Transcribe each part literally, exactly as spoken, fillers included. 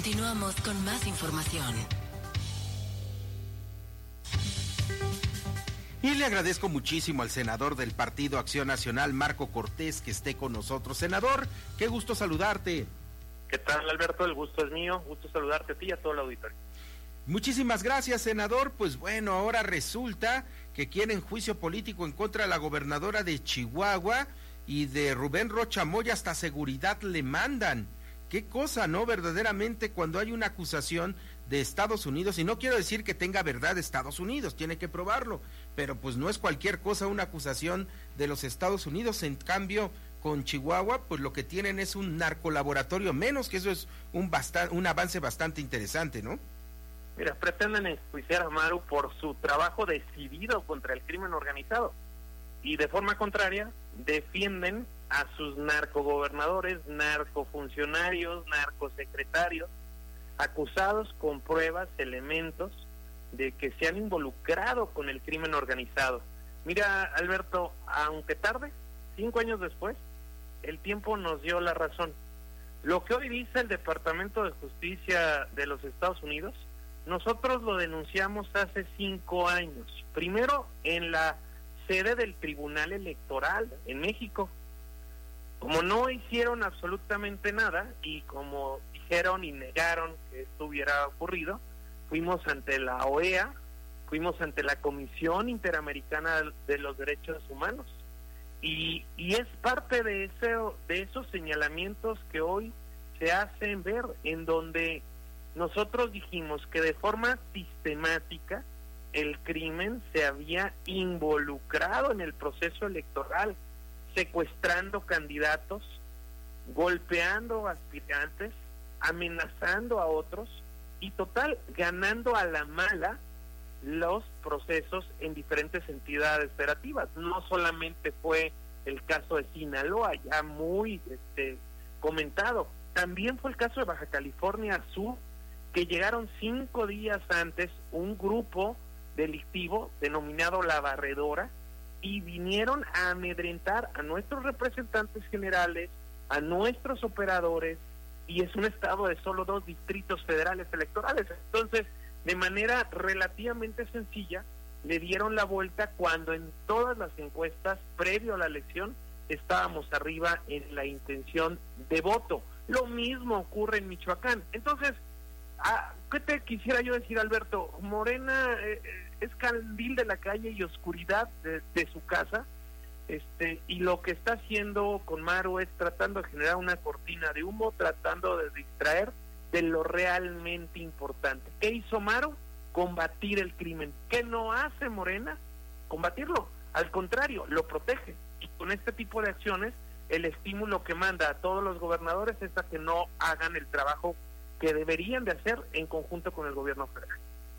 Continuamos con más información. Y le agradezco muchísimo al senador del Partido Acción Nacional, Marco Cortés, que esté con nosotros. Senador, qué gusto saludarte. ¿Qué tal, Alberto? El gusto es mío. Gusto saludarte a ti y a todo el auditorio. Muchísimas gracias, senador. Pues bueno, ahora resulta que quieren juicio político en contra de la gobernadora de Chihuahua y de Rubén Rocha Moya, hasta seguridad le mandan. Qué cosa, ¿no? Verdaderamente, cuando hay una acusación de Estados Unidos, y no quiero decir que tenga verdad Estados Unidos, tiene que probarlo, pero pues no es cualquier cosa una acusación de los Estados Unidos. En cambio, con Chihuahua, pues lo que tienen es un narcolaboratorio menos, que eso es un bastan- un avance bastante interesante, ¿no? Mira, pretenden enjuiciar a Maru por su trabajo decidido contra el crimen organizado, y de forma contraria defienden a sus narcogobernadores, narcofuncionarios, narcosecretarios, acusados con pruebas, elementos de que se han involucrado con el crimen organizado. Mira, Alberto, aunque tarde, cinco años después, el tiempo nos dio la razón. Lo que hoy dice el Departamento de Justicia de los Estados Unidos, nosotros lo denunciamos hace cinco años. Primero, en la sede del Tribunal Electoral en México. Como no hicieron absolutamente nada y como dijeron y negaron que esto hubiera ocurrido, fuimos ante la O E A, fuimos ante la Comisión Interamericana de los Derechos Humanos, y, y es parte de ese, de esos señalamientos que hoy se hacen ver, en donde nosotros dijimos que de forma sistemática el crimen se había involucrado en el proceso electoral, secuestrando candidatos, golpeando aspirantes, amenazando a otros y total, ganando a la mala los procesos en diferentes entidades federativas. No solamente fue el caso de Sinaloa, ya muy este, comentado, también fue el caso de Baja California Sur, que llegaron cinco días antes un grupo delictivo denominado La Barredora, y vinieron a amedrentar a nuestros representantes generales, a nuestros operadores, y es un estado de solo dos distritos federales electorales. Entonces, de manera relativamente sencilla, le dieron la vuelta cuando en todas las encuestas previo a la elección estábamos arriba en la intención de voto. Lo mismo ocurre en Michoacán. Entonces, ah, ¿qué te quisiera yo decir, Alberto? Morena eh, es candil de la calle y oscuridad de, de su casa, este, y lo que está haciendo con Maru es tratando de generar una cortina de humo, tratando de distraer de lo realmente importante. ¿Qué hizo Maru? Combatir el crimen. ¿Qué no hace Morena? Combatirlo. Al contrario, lo protege. Y con este tipo de acciones, el estímulo que manda a todos los gobernadores es a que no hagan el trabajo que deberían de hacer en conjunto con el gobierno federal.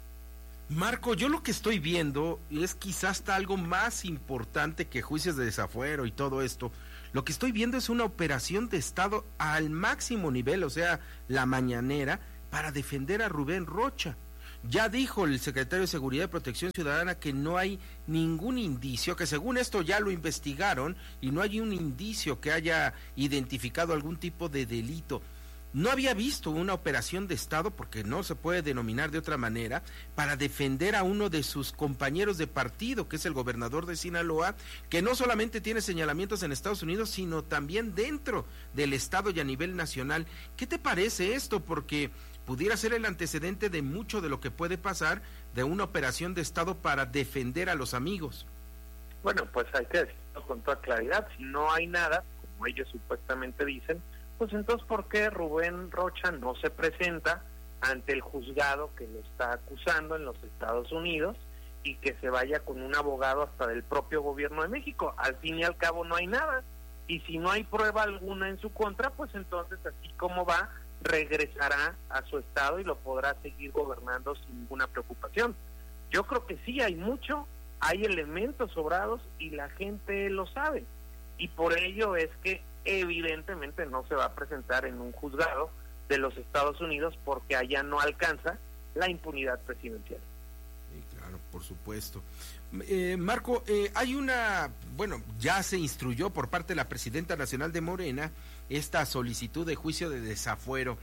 Marco, yo lo que estoy viendo es quizás hasta algo más importante que juicios de desafuero y todo esto. Lo que estoy viendo es una operación de Estado al máximo nivel, o sea, la mañanera, para defender a Rubén Rocha. Ya dijo el secretario de Seguridad y Protección Ciudadana que no hay ningún indicio, que según esto ya lo investigaron y no hay un indicio que haya identificado algún tipo de delito. No había visto una operación de Estado, porque no se puede denominar de otra manera, para defender a uno de sus compañeros de partido, que es el gobernador de Sinaloa, que no solamente tiene señalamientos en Estados Unidos, sino también dentro del Estado y a nivel nacional. ¿Qué te parece esto? Porque pudiera ser el antecedente de mucho de lo que puede pasar de una operación de Estado para defender a los amigos. Bueno, pues hay que decirlo con toda claridad, si no hay nada, como ellos supuestamente dicen, pues entonces, ¿por qué Rubén Rocha no se presenta ante el juzgado que lo está acusando en los Estados Unidos y que se vaya con un abogado hasta del propio gobierno de México? Al fin y al cabo no hay nada, y si no hay prueba alguna en su contra, pues entonces así como va, regresará a su estado y lo podrá seguir gobernando sin ninguna preocupación. Yo creo que sí, hay mucho, hay elementos sobrados y la gente lo sabe, y por ello es que evidentemente no se va a presentar en un juzgado de los Estados Unidos, porque allá no alcanza la impunidad presidencial. Sí, claro, por supuesto. Eh, Marco, eh, hay una, bueno, ya se instruyó por parte de la presidenta nacional de Morena esta solicitud de juicio de desafuero.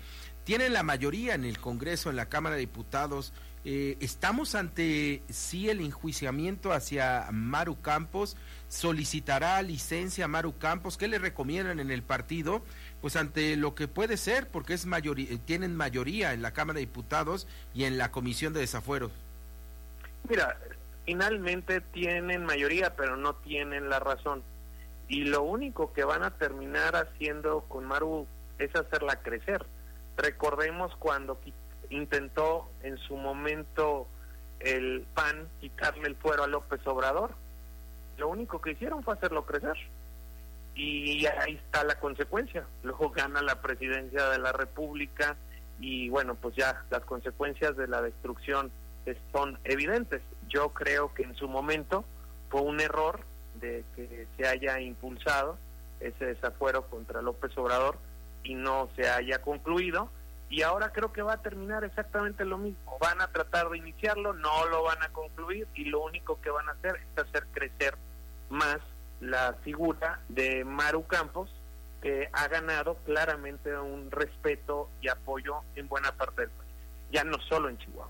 tienen la mayoría en el Congreso, en la Cámara de Diputados. Eh, ¿Estamos ante sí el enjuiciamiento hacia Maru Campos? ¿Solicitará licencia a Maru Campos? ¿Qué le recomiendan en el partido? Pues ante lo que puede ser, porque es mayoría, tienen mayoría en la Cámara de Diputados y en la Comisión de Desafueros. Mira, finalmente tienen mayoría, pero no tienen la razón. Y lo único que van a terminar haciendo con Maru es hacerla crecer. Recordemos cuando intentó en su momento el P A N quitarle el fuero a López Obrador. Lo único que hicieron fue hacerlo crecer. Y ahí está la consecuencia. Luego gana la presidencia de la República y bueno, pues ya las consecuencias de la destrucción son evidentes. Yo creo que en su momento fue un error de que se haya impulsado ese desafuero contra López Obrador y no se haya concluido, y ahora creo que va a terminar exactamente lo mismo. Van a tratar de iniciarlo, no lo van a concluir, y lo único que van a hacer es hacer crecer más la figura de Maru Campos, que ha ganado claramente un respeto y apoyo en buena parte del país, ya no solo en Chihuahua.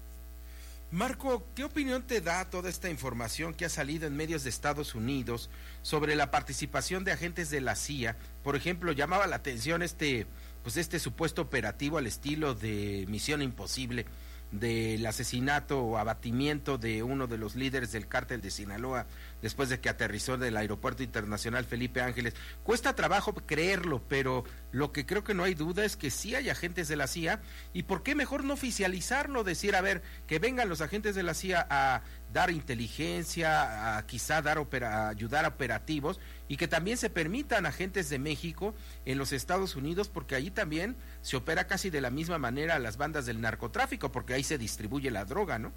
Marco, ¿qué opinión te da toda esta información que ha salido en medios de Estados Unidos sobre la participación de agentes de la C I A? Por ejemplo, llamaba la atención este, pues este supuesto operativo al estilo de Misión Imposible, del asesinato o abatimiento de uno de los líderes del cártel de Sinaloa después de que aterrizó del Aeropuerto Internacional Felipe Ángeles. Cuesta trabajo creerlo, pero lo que creo que no hay duda es que sí hay agentes de la C I A, y por qué mejor no oficializarlo, decir, a ver, que vengan los agentes de la C I A a dar inteligencia, a quizá dar opera, a ayudar a operativos, y que también se permitan agentes de México en los Estados Unidos, porque ahí también se opera casi de la misma manera a las bandas del narcotráfico, porque ahí se distribuye la droga, ¿no?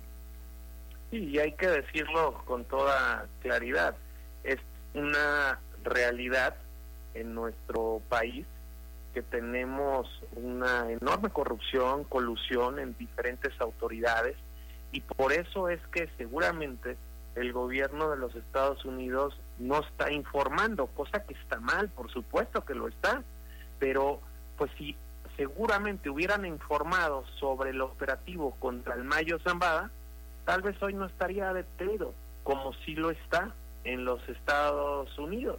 Sí, y hay que decirlo con toda claridad, es una realidad en nuestro país que tenemos una enorme corrupción, colusión en diferentes autoridades, y por eso es que seguramente el gobierno de los Estados Unidos no está informando, cosa que está mal, por supuesto que lo está, pero pues si seguramente hubieran informado sobre el operativo contra el Mayo Zambada, tal vez hoy no estaría detenido, como sí lo está en los Estados Unidos.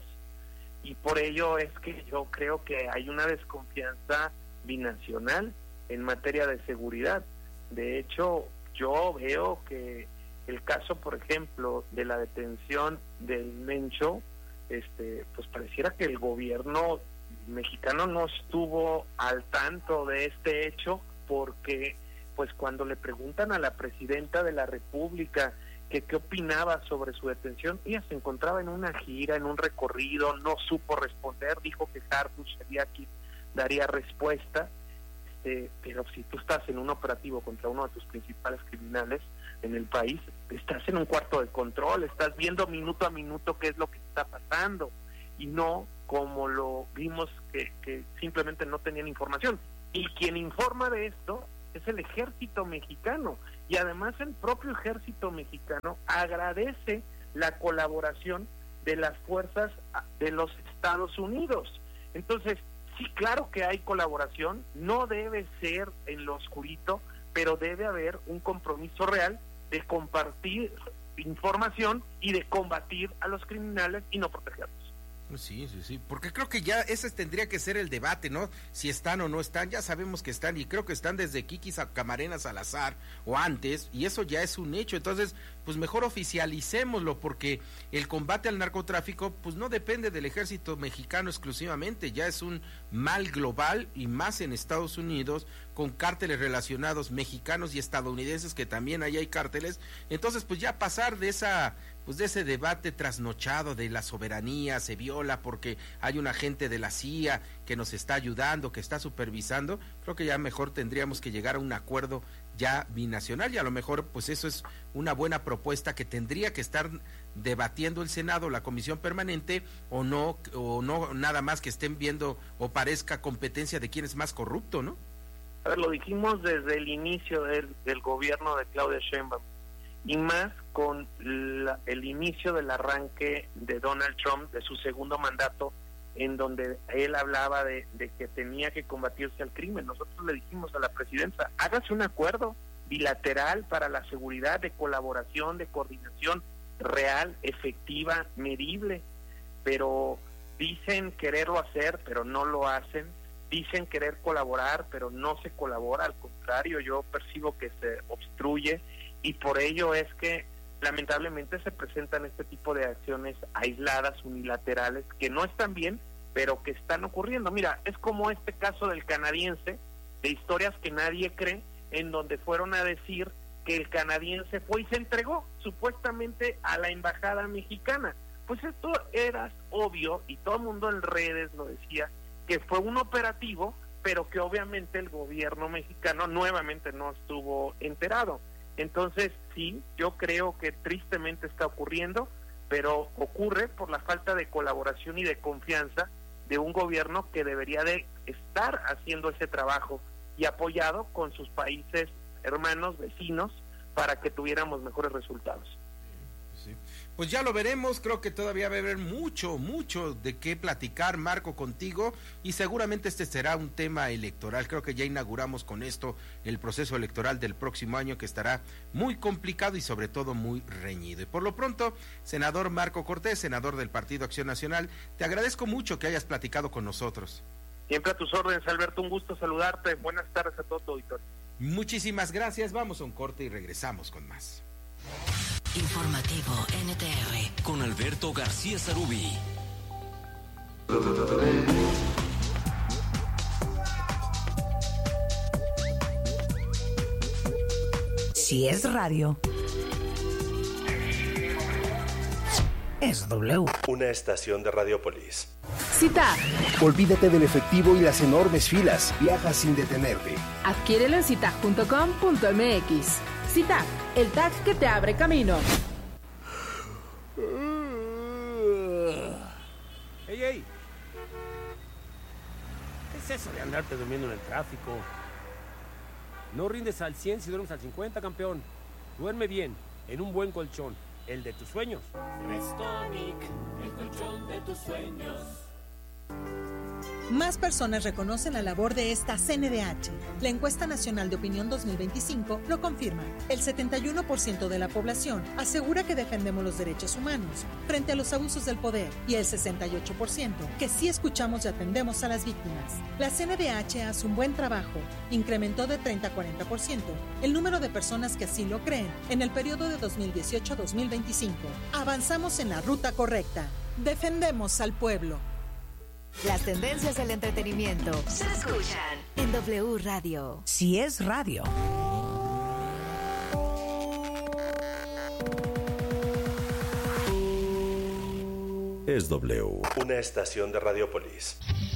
Y por ello es que yo creo que hay una desconfianza binacional en materia de seguridad. De hecho, yo veo que el caso, por ejemplo, de la detención del Mencho, este, pues pareciera que el gobierno mexicano no estuvo al tanto de este hecho, porque pues cuando le preguntan a la presidenta de la República que qué opinaba sobre su detención, ella se encontraba en una gira, en un recorrido, no supo responder, dijo que Harfuch sería quien daría respuesta, este, pero si tú estás en un operativo contra uno de tus principales criminales en el país, estás en un cuarto de control, estás viendo minuto a minuto qué es lo que está pasando, y no como lo vimos que, que simplemente no tenían información. Y quien informa de esto es el ejército mexicano, y además el propio ejército mexicano agradece la colaboración de las fuerzas de los Estados Unidos. Entonces, sí, claro que hay colaboración, no debe ser en lo oscurito, pero debe haber un compromiso real de compartir información y de combatir a los criminales y no protegerlos. Sí, sí, sí, porque creo que ya ese tendría que ser el debate, ¿no? Si están o no están, ya sabemos que están, y creo que están desde Kiki Camarena Salazar o antes, y eso ya es un hecho. Entonces, pues mejor oficialicémoslo, porque el combate al narcotráfico pues no depende del ejército mexicano exclusivamente, ya es un mal global, y más en Estados Unidos, con cárteles relacionados mexicanos y estadounidenses, que también ahí hay cárteles. Entonces, pues ya pasar de esa pues de ese debate trasnochado de la soberanía se viola porque hay un agente de la C I A que nos está ayudando, que está supervisando, creo que ya mejor tendríamos que llegar a un acuerdo ya binacional, y a lo mejor pues eso es una buena propuesta que tendría que estar debatiendo el Senado, la Comisión Permanente, o no, o no nada más que estén viendo o parezca competencia de quién es más corrupto, ¿no? A ver, lo dijimos desde el inicio del, del gobierno de Claudia Sheinbaum, y más con la, el inicio del arranque de Donald Trump, de su segundo mandato en donde él hablaba de, de que tenía que combatirse al crimen. Nosotros le dijimos a la presidenta, hágase un acuerdo bilateral para la seguridad, de colaboración, de coordinación real, efectiva, medible, pero dicen quererlo hacer, pero no lo hacen, dicen querer colaborar, pero no se colabora, al contrario, yo percibo que se obstruye, y por ello es que lamentablemente se presentan este tipo de acciones aisladas, unilaterales, que no están bien, pero que están ocurriendo. Mira, es como este caso del canadiense, de historias que nadie cree, en donde fueron a decir que el canadiense fue y se entregó supuestamente a la embajada mexicana. Pues esto era obvio, y todo el mundo en redes lo decía, que fue un operativo, pero que obviamente el gobierno mexicano nuevamente no estuvo enterado. Entonces, sí, yo creo que tristemente está ocurriendo, pero ocurre por la falta de colaboración y de confianza de un gobierno que debería de estar haciendo ese trabajo y apoyado con sus países hermanos, vecinos, para que tuviéramos mejores resultados. Sí. Pues ya lo veremos, creo que todavía va a haber mucho, mucho de qué platicar, Marco, contigo, y seguramente este será un tema electoral. Creo que ya inauguramos con esto el proceso electoral del próximo año, que estará muy complicado y sobre todo muy reñido. Y por lo pronto, senador Marco Cortés, senador del Partido Acción Nacional, te agradezco mucho que hayas platicado con nosotros. Siempre a tus órdenes, Alberto, un gusto saludarte. Buenas tardes a todo tu auditorio. Muchísimas gracias, vamos a un corte y regresamos con más. Informativo N T R con Alberto García Sarubi. Si es radio, es W. Una estación de Radiopolis. Citar. Olvídate del efectivo y las enormes filas. Viaja sin detenerte. Adquiérelo en citag punto com punto m x. Citag, el tag que te abre camino. ¡Ey, ey! ¿Qué es eso de andarte durmiendo en el tráfico? No rindes al cien si duermes al cincuenta, campeón. Duerme bien, en un buen colchón, el de tus sueños. Restonic, el colchón de tus sueños. Más personas reconocen la labor de esta C N D H. La encuesta nacional de opinión dos mil veinticinco lo confirma. El setenta y uno por ciento de la población asegura que defendemos los derechos humanos frente a los abusos del poder, y el sesenta y ocho por ciento que sí escuchamos y atendemos a las víctimas. La C N D H hace un buen trabajo. Incrementó de treinta a cuarenta por ciento el número de personas que así lo creen en el periodo de dos mil dieciocho a dos mil veinticinco. Avanzamos en la ruta correcta. Defendemos al pueblo. Las tendencias del entretenimiento se escuchan en W Radio. Si es radio. Es W. Una estación de Radiopolis.